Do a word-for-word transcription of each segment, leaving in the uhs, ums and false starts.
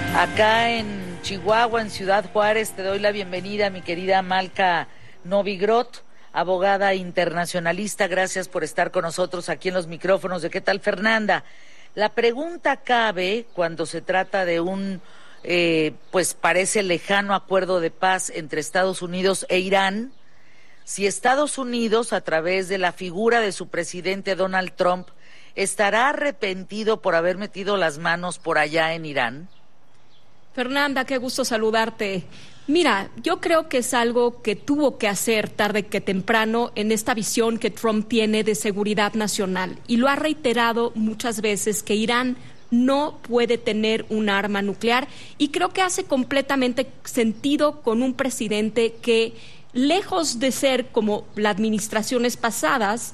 Acá en Chihuahua, en Ciudad Juárez, te doy la bienvenida, mi querida Malca Novigrot, abogada internacionalista. Gracias por estar con nosotros aquí en los micrófonos de ¿Qué tal, Fernanda? La pregunta cabe cuando se trata de un, eh, pues parece lejano acuerdo de paz entre Estados Unidos e Irán, si Estados Unidos, a través de la figura de su presidente Donald Trump, estará arrepentido por haber metido las manos por allá en Irán. Fernanda, qué gusto saludarte. Mira, yo creo que es algo que tuvo que hacer tarde que temprano en esta visión que Trump tiene de seguridad nacional. Y lo ha reiterado muchas veces que Irán no puede tener un arma nuclear. Y creo que hace completamente sentido con un presidente que, lejos de ser como las administraciones pasadas,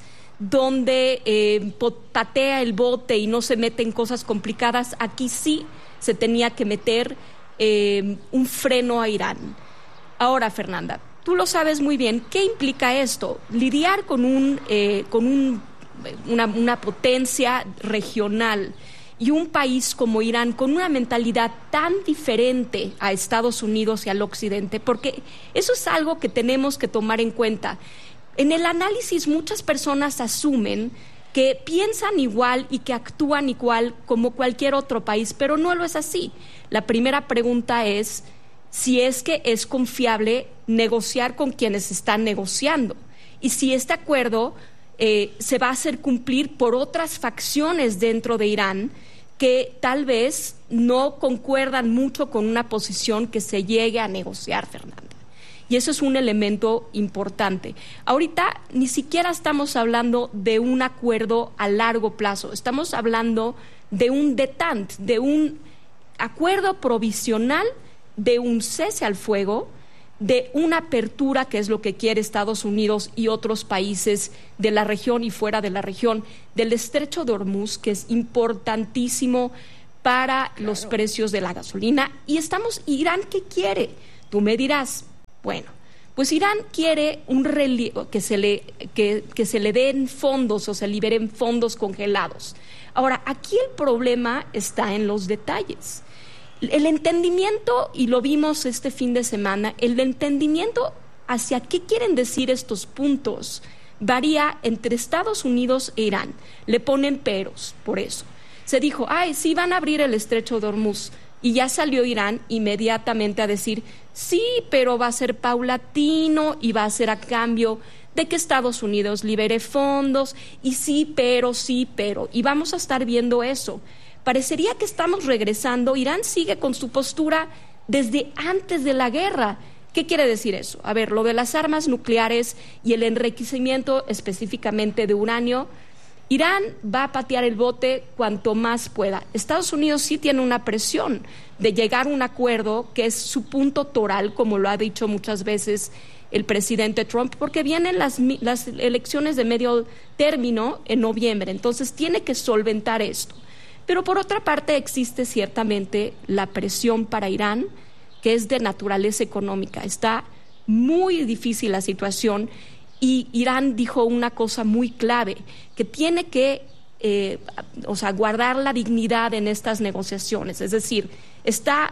donde eh, patea el bote y no se mete en cosas complicadas, aquí sí se tenía que meter eh, un freno a Irán. Ahora, Fernanda, tú lo sabes muy bien, ¿qué implica esto? Lidiar con un eh, con un, una, una potencia regional y un país como Irán con una mentalidad tan diferente a Estados Unidos y al Occidente, porque eso es algo que tenemos que tomar en cuenta. En el análisis muchas personas asumen que piensan igual y que actúan igual como cualquier otro país, pero no lo es así. La primera pregunta es si es que es confiable negociar con quienes están negociando y si este acuerdo eh, se va a hacer cumplir por otras facciones dentro de Irán que tal vez no concuerdan mucho con una posición que se llegue a negociar, Fernanda. Y eso es un elemento importante. Ahorita ni siquiera estamos hablando de un acuerdo a largo plazo, estamos hablando de un detente, de un acuerdo provisional, de un cese al fuego, de una apertura, que es lo que quiere Estados Unidos y otros países de la región y fuera de la región, del estrecho de Hormuz, que es importantísimo para claro. los precios de la gasolina. Y estamos, ¿Irán qué quiere? Tú me dirás. Bueno, pues Irán quiere un relieve, que se le que, que se le den fondos o se liberen fondos congelados. Ahora, aquí el problema está en los detalles. El entendimiento, y lo vimos este fin de semana, el entendimiento hacia qué quieren decir estos puntos varía entre Estados Unidos e Irán. Le ponen peros por eso. Se dijo, ay, sí van a abrir el estrecho de Hormuz. Y ya salió Irán inmediatamente a decir, sí, pero va a ser paulatino y va a ser a cambio de que Estados Unidos libere fondos, y sí, pero, sí, pero. Y vamos a estar viendo eso. Parecería que estamos regresando. Irán sigue con su postura desde antes de la guerra. ¿Qué quiere decir eso? A ver, lo de las armas nucleares y el enriquecimiento específicamente de uranio, Irán va a patear el bote cuanto más pueda. Estados Unidos sí tiene una presión de llegar a un acuerdo que es su punto toral, como lo ha dicho muchas veces el presidente Trump, porque vienen las, las elecciones de medio término en noviembre, entonces tiene que solventar esto. Pero por otra parte existe ciertamente la presión para Irán, que es de naturaleza económica. Está muy difícil la situación. Y Irán dijo una cosa muy clave, que tiene que eh, o sea, guardar la dignidad en estas negociaciones. Es decir, está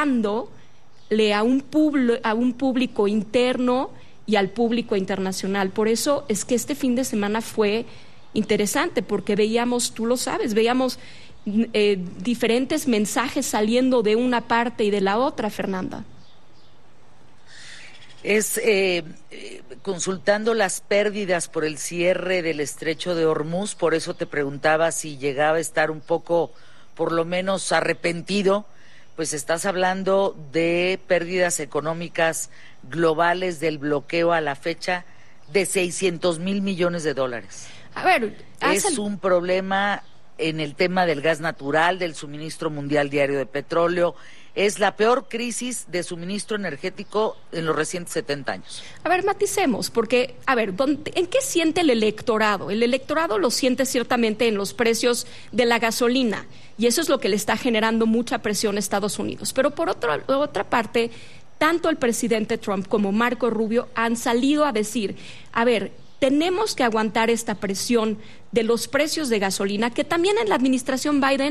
hablándole a un, pub- a un público interno y al público internacional. Por eso es que este fin de semana fue interesante, porque veíamos, tú lo sabes, veíamos eh, diferentes mensajes saliendo de una parte y de la otra, Fernanda. Es eh, eh, consultando las pérdidas por el cierre del estrecho de Hormuz, por eso te preguntaba si llegaba a estar un poco, por lo menos, arrepentido. Pues estás hablando de pérdidas económicas globales del bloqueo a la fecha de seiscientos mil millones de dólares. A ver, es el... un problema en el tema del gas natural, del suministro mundial diario de petróleo. Es la peor crisis de suministro energético en los recientes setenta años. A ver, maticemos, porque, a ver, ¿en qué siente el electorado? El electorado lo siente ciertamente en los precios de la gasolina, y eso es lo que le está generando mucha presión a Estados Unidos. Pero por otra, otra parte, tanto el presidente Trump como Marco Rubio han salido a decir, a ver, tenemos que aguantar esta presión de los precios de gasolina, que también en la administración Biden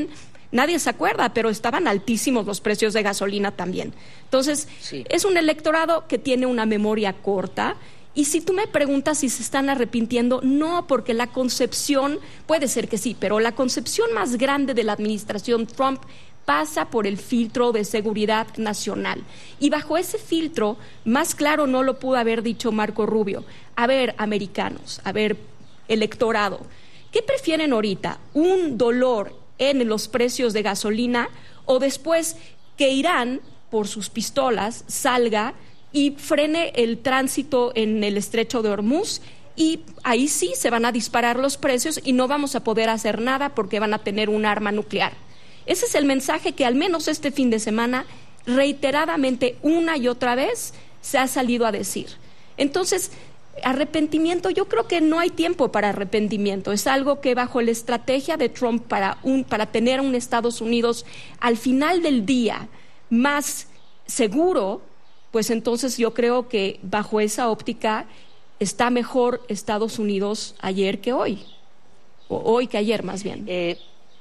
Nadie se acuerda, pero estaban altísimos los precios de gasolina también. Entonces, sí. Es un electorado que tiene una memoria corta. Y si tú me preguntas si se están arrepintiendo, no, porque la concepción, puede ser que sí, pero la concepción más grande de la administración Trump pasa por el filtro de seguridad nacional. Y bajo ese filtro, más claro no lo pudo haber dicho Marco Rubio. A ver, americanos, a ver, electorado, ¿qué prefieren ahorita? ¿Un dolor en los precios de gasolina o después que Irán, por sus pistolas, salga y frene el tránsito en el estrecho de Hormuz? Y ahí sí se van a disparar los precios y no vamos a poder hacer nada porque van a tener un arma nuclear. Ese es el mensaje que al menos este fin de semana reiteradamente una y otra vez se ha salido a decir. Entonces, arrepentimiento, yo creo que no hay tiempo para arrepentimiento. Es algo que bajo la estrategia de Trump para, un, para tener un Estados Unidos al final del día más seguro, pues entonces yo creo que bajo esa óptica está mejor Estados Unidos ayer que hoy, o hoy que ayer más bien. Eh,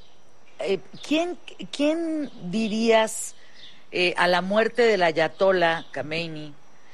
eh, ¿quién, ¿Quién dirías eh, a la muerte del ayatolá Khamenei,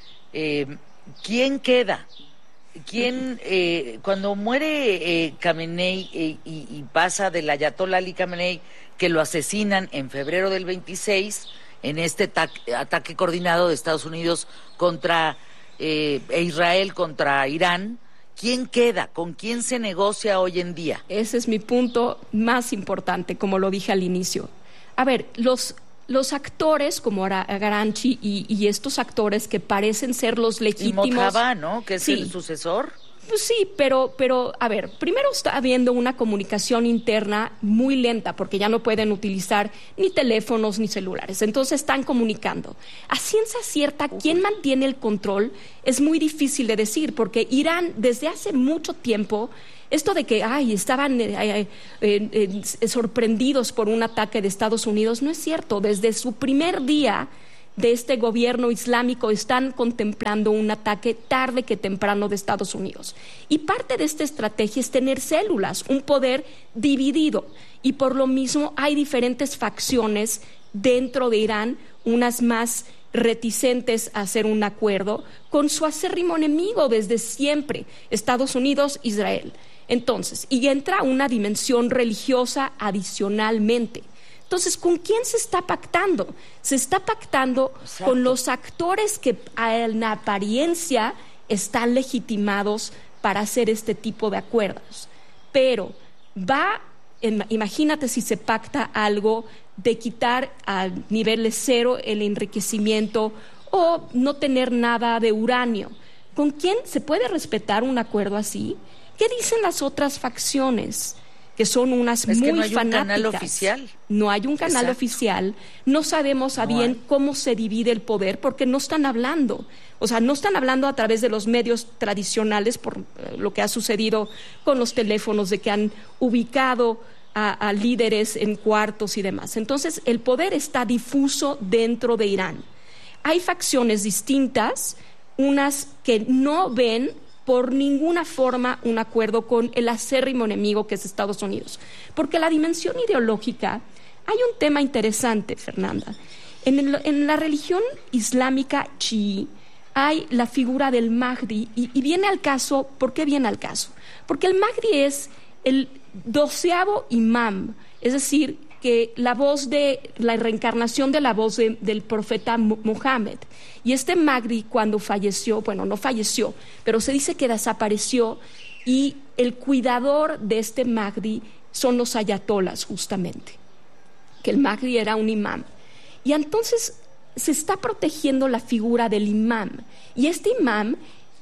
eh, quién queda? ¿Quién, eh, cuando muere eh, Khamenei eh, y, y pasa del ayatolá Ali Khamenei, que lo asesinan en febrero del veintiséis, en este ataque coordinado de Estados Unidos contra eh, e Israel contra Irán, ¿quién queda? ¿Con quién se negocia hoy en día? Ese es mi punto más importante, como lo dije al inicio. A ver, los, los actores como Garanchi y, y estos actores que parecen ser los legítimos... Y Mojava, ¿no? Que es sí. el sucesor. Pues sí, pero, pero, a ver, primero está habiendo una comunicación interna muy lenta porque ya no pueden utilizar ni teléfonos ni celulares, entonces están comunicando. A ciencia cierta, ¿quién mantiene el control? Es muy difícil de decir porque Irán desde hace mucho tiempo, esto de que ay, estaban eh, eh, eh, eh, sorprendidos por un ataque de Estados Unidos, no es cierto. Desde su primer día de este gobierno islámico están contemplando un ataque tarde que temprano de Estados Unidos. Y parte de esta estrategia es tener células, un poder dividido. Y por lo mismo hay diferentes facciones dentro de Irán, unas más reticentes a hacer un acuerdo con su acérrimo enemigo desde siempre, Estados Unidos, Israel. Entonces, y entra una dimensión religiosa adicionalmente. Entonces, ¿con quién se está pactando? Se está pactando Exacto. con los actores que en apariencia están legitimados para hacer este tipo de acuerdos. Pero va, imagínate si se pacta algo de quitar a niveles cero el enriquecimiento o no tener nada de uranio. ¿Con quién se puede respetar un acuerdo así? ¿Qué dicen las otras facciones? Que son unas es muy que no hay fanáticas. Un canal oficial. No hay un canal Exacto. oficial, no sabemos a no bien hay. cómo se divide el poder porque no están hablando, o sea, no están hablando a través de los medios tradicionales por eh, lo que ha sucedido con los teléfonos de que han ubicado a, a líderes en cuartos y demás. Entonces, el poder está difuso dentro de Irán. Hay facciones distintas, unas que no ven por ninguna forma un acuerdo con el acérrimo enemigo que es Estados Unidos. Porque la dimensión ideológica, hay un tema interesante, Fernanda. En, el, en la religión islámica chií hay la figura del Mahdi y, y viene al caso, ¿por qué viene al caso? Porque el Mahdi es el doceavo imam, es decir, que la voz de, la reencarnación de la voz de, del profeta Muhammad. Y este Mahdi cuando falleció, bueno, no falleció, pero se dice que desapareció y el cuidador de este Mahdi son los ayatolas justamente, que el Mahdi era un imam. Y entonces se está protegiendo la figura del imam. Y este imam,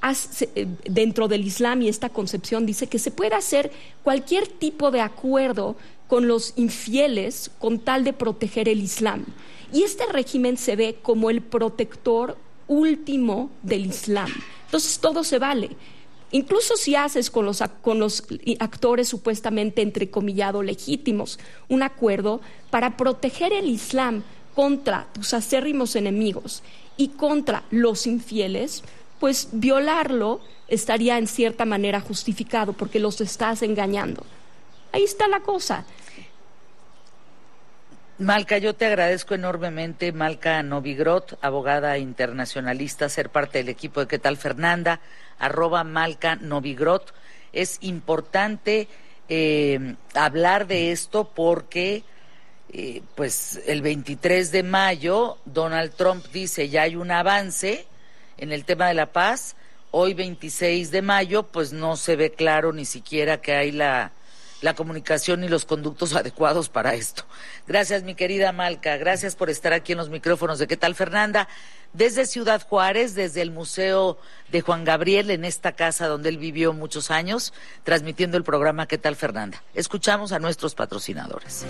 dentro del Islam y esta concepción, dice que se puede hacer cualquier tipo de acuerdo con los infieles con tal de proteger el Islam. Y este régimen se ve como el protector último del Islam. Entonces todo se vale. Incluso si haces con los, con los actores supuestamente entrecomillado legítimos un acuerdo para proteger el Islam contra tus acérrimos enemigos y contra los infieles, pues violarlo estaría en cierta manera justificado porque los estás engañando. Ahí está la cosa. Malca, yo te agradezco enormemente, Malca Novigrot, abogada internacionalista, ser parte del equipo de ¿Qué tal, Fernanda? Arroba Malca Novigrot. Es importante eh, hablar de esto porque, eh, pues, el veintitrés de mayo, Donald Trump dice ya hay un avance en el tema de la paz. Hoy, veintiséis de mayo, pues no se ve claro ni siquiera que hay la... la comunicación y los conductos adecuados para esto. Gracias, mi querida Malca, gracias por estar aquí en los micrófonos de ¿Qué tal, Fernanda? Desde Ciudad Juárez, desde el Museo de Juan Gabriel, en esta casa donde él vivió muchos años, transmitiendo el programa ¿Qué tal, Fernanda? Escuchamos a nuestros patrocinadores.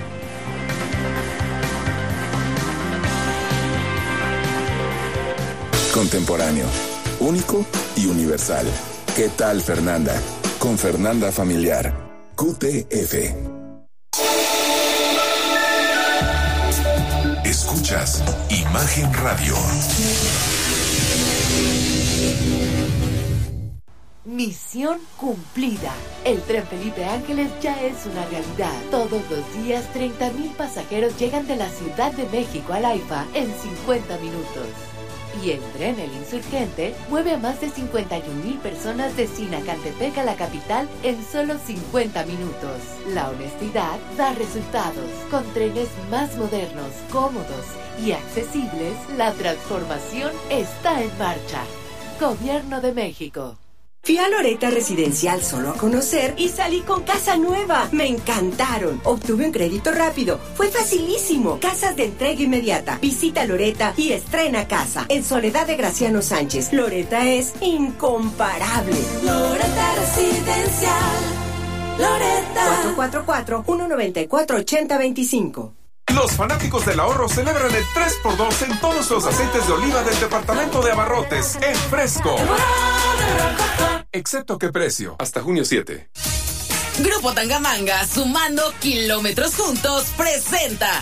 Contemporáneo, único y universal. ¿Qué tal, Fernanda? Con Fernanda Familiar. Q T F. Escuchas Imagen Radio. Misión cumplida. El tren Felipe Ángeles ya es una realidad. Todos los días treinta mil pasajeros llegan de la Ciudad de México al AIFA en cincuenta minutos. Y el tren El Insurgente mueve a más de cincuenta y un mil personas de Sinacantepec a la capital en solo cincuenta minutos. La honestidad da resultados. Con trenes más modernos, cómodos y accesibles, la transformación está en marcha. Gobierno de México. Fui a Loretta Residencial solo a conocer y salí con casa nueva. Me encantaron. Obtuve un crédito rápido. Fue facilísimo. Casas de entrega inmediata. Visita Loretta y estrena casa. En Soledad de Graciano Sánchez. Loretta es incomparable. Loretta Residencial. Loretta. cuatro cuatro cuatro, uno nueve cuatro, ocho cero dos cinco. Los fanáticos del ahorro celebran el tres por dos en todos los aceites de oliva del departamento de abarrotes en Fresco. Excepto qué precio, hasta junio siete. Grupo Tangamanga, sumando kilómetros juntos, presenta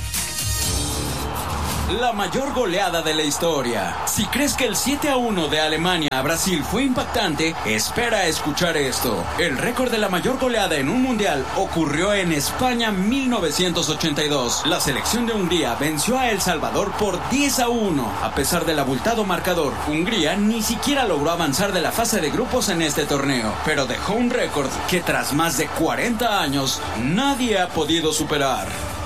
la mayor goleada de la historia. Si crees que el siete a uno de Alemania a Brasil fue impactante, espera a escuchar esto. El récord de la mayor goleada en un mundial ocurrió en España mil novecientos ochenta y dos. La selección de Hungría venció a El Salvador por diez a uno. A pesar del abultado marcador, Hungría ni siquiera logró avanzar de la fase de grupos en este torneo, pero dejó un récord que tras más de cuarenta años nadie ha podido superar.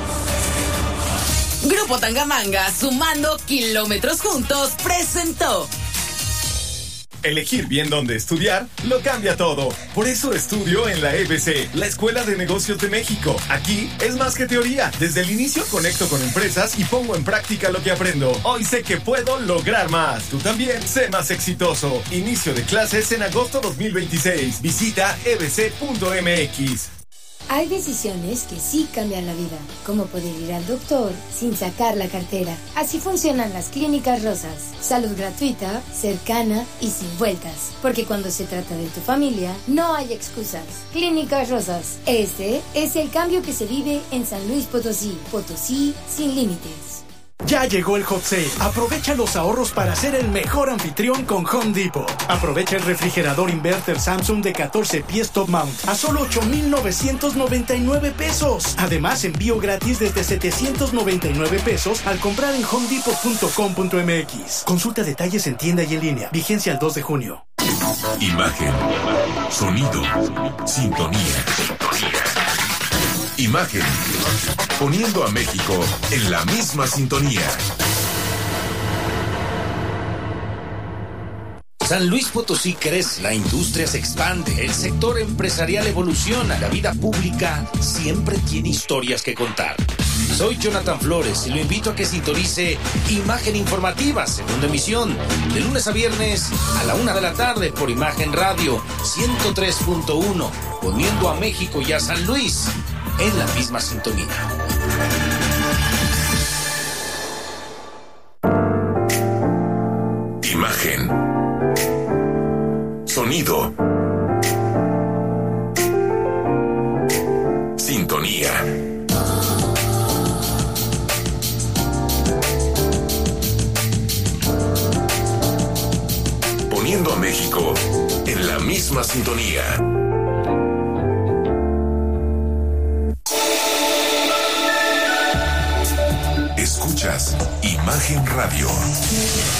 Grupo Tangamanga, sumando kilómetros juntos, presentó. Elegir bien dónde estudiar lo cambia todo. Por eso estudio en la E B C, la Escuela de Negocios de México. Aquí es más que teoría. Desde el inicio conecto con empresas y pongo en práctica lo que aprendo. Hoy sé que puedo lograr más. Tú también, sé más exitoso. Inicio de clases en agosto dos mil veintiséis. Visita e b c punto m x. Hay decisiones que sí cambian la vida, como poder ir al doctor sin sacar la cartera. Así funcionan las Clínicas Rosas. Salud gratuita, cercana y sin vueltas. Porque cuando se trata de tu familia, no hay excusas. Clínicas Rosas. Este es el cambio que se vive en San Luis Potosí. Potosí sin límites. Ya llegó el Hot Sale. Aprovecha los ahorros para ser el mejor anfitrión con Home Depot. Aprovecha el refrigerador inverter Samsung de catorce pies top mount a solo ocho mil novecientos noventa y nueve pesos. Además, envío gratis desde setecientos noventa y nueve pesos al comprar en home depot punto com punto m x. Consulta detalles en tienda y en línea. Vigencia el dos de junio. Imagen, sonido, sintonía. Imagen, poniendo a México en la misma sintonía. San Luis Potosí crece, la industria se expande, el sector empresarial evoluciona, la vida pública siempre tiene historias que contar. Soy Jonathan Flores y lo invito a que sintonice Imagen Informativa, segunda emisión, de lunes a viernes a la una de la tarde por Imagen Radio ciento tres punto uno, poniendo a México y a San Luis en la misma sintonía. Imagen, sonido, sintonía. Poniendo a México en la misma sintonía. Radio.